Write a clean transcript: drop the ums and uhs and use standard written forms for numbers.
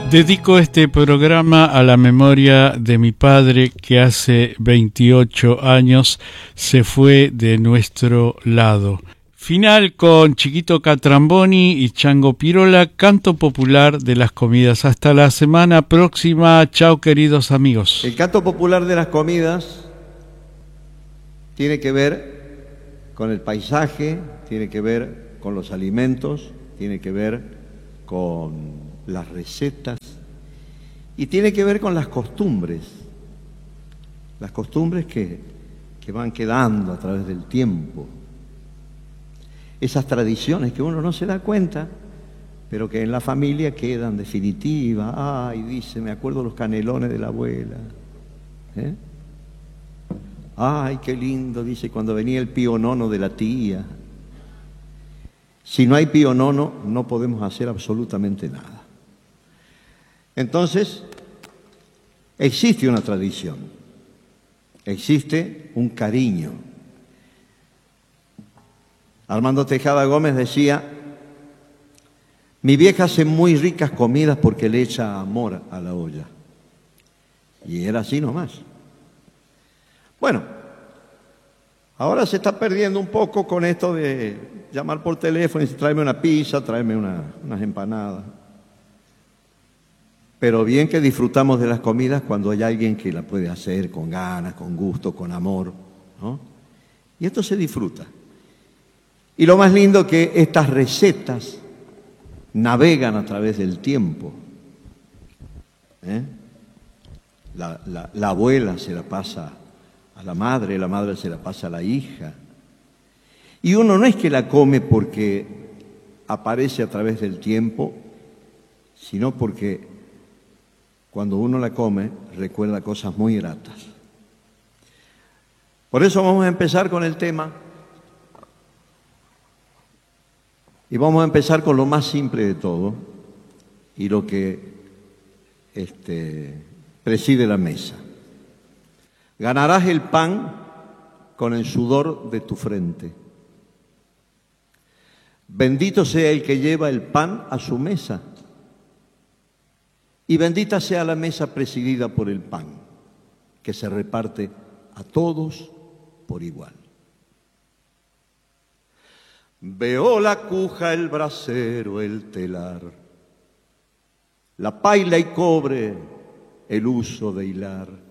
Dedico este programa a la memoria de mi padre que hace 28 años se fue de nuestro lado. Final con Chiquito Catramboni y Chango Pirola, canto popular de las comidas. Hasta la semana próxima. Chao, queridos amigos. El canto popular de las comidas tiene que ver con el paisaje, tiene que ver con los alimentos, tiene que ver con las recetas y tiene que ver con las costumbres que van quedando a través del tiempo. Esas tradiciones que uno no se da cuenta, pero que en la familia quedan definitivas. Ay, dice, me acuerdo los canelones de la abuela. Ay, qué lindo, dice, cuando venía el pío nono de la tía. Si no hay pío nono, no podemos hacer absolutamente nada. Entonces, existe una tradición, existe un cariño. Armando Tejada Gómez decía, mi vieja hace muy ricas comidas porque le echa amor a la olla. Y era así nomás. Bueno, ahora se está perdiendo un poco con esto de llamar por teléfono y decir, tráeme una pizza, tráeme unas empanadas. Pero bien que disfrutamos de las comidas cuando hay alguien que la puede hacer con ganas, con gusto, con amor, ¿no? Y esto se disfruta. Y lo más lindo que estas recetas navegan a través del tiempo. La abuela se la pasa a la madre se la pasa a la hija. Y uno no es que la come porque aparece a través del tiempo, sino porque cuando uno la come, recuerda cosas muy gratas. Por eso vamos a empezar con el tema. Y vamos a empezar con lo más simple de todo y lo que preside la mesa. Ganarás el pan con el sudor de tu frente. Bendito sea el que lleva el pan a su mesa. Y bendita sea la mesa presidida por el pan, que se reparte a todos por igual. Veo la cuja, el brasero, el telar, la paila y cobre, el uso de hilar.